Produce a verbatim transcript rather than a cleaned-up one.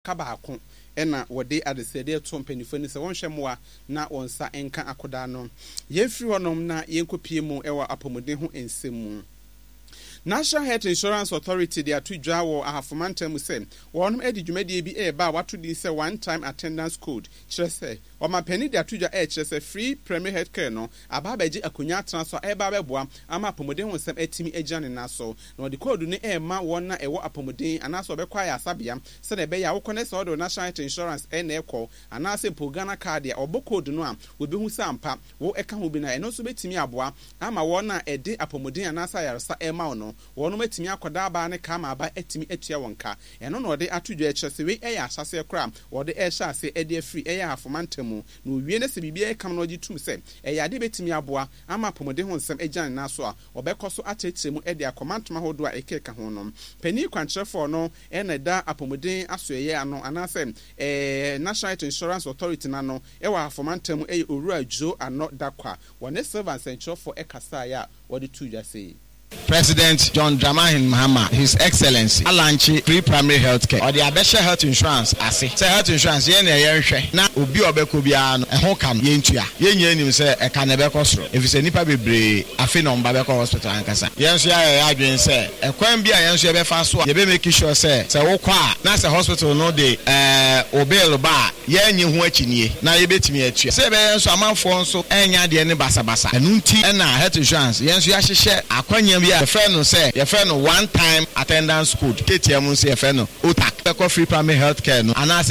kabaako ena wode adesede to mpanifo ni se wonhwe moa na wonsa enka akoda no yefiri honom na yenkopie mu ewa apomuden ho ensemu. National Health Insurance Authority they are to draw or a half man term say one edi dwumadi bi e ba watu di say one time attendance code kyerɛ sɛ o ma penny they are to draw e kyerɛ sɛ free primary health care no aba ba gi akonya transfer e ba bɛboa ama apomuden ho nsɛm atimi agya ne naso na the code ne e ma won na ɛwɔ apomuden anaso bɛkwa ya asabea sɛ na ɛbɛya wo kɔne sɛ ɔdo National Health Insurance e na ɛkɔ anaso pogana card ya ɔbɔ code no a obi hu sampa wo ɛka ho bi na ɛno so betimi aboa ama won na ɛde apomuden anaso yaresa e ma no wono matimi akoda ba ne kama aba atimi atua wonka eno no de atudwa ekyese we eya asase kra wo de ehya ase ede afri eya afomantamu no wie ne se bibia e kam no gitum se eya de betimi aboa ama pomode ho nsem agyan na so a obekoso atetremu ede akomantoma hodo a ekeka ho no pani kwankyerefo no e na da apomode asoye ano anase eh National Insurance Authority na no e wa afomantamu e owura jo ano dakwa wone servants enchofo e kasa ya wo de tudwa sei. President John Dramani Mahama, His Excellency, Alanchi Free Primary Health Care, or the Abesha Health Insurance, I say, say health insurance, yen yen share. Na obi obeko biano, e hon kan yen tuya. Yen yen nim say e kan ebe kosro. If you say nipa bebre, afi no mba beko hospital ankasa. Yen so ya ya adwen say, e kwan bia yen so e be fa so, ye be make sure say, say wo kwa na say hospital no dey eh obel ba, yen yen ho achinie. Na ye betimi atua. Say be yen so amanfo so enya de ne basa basa. Enu nti e na health insurance, yen so ya hyehye akwanya your friend no say your friend no one time attendance code K T M say your friend no O T A C free primary health care no.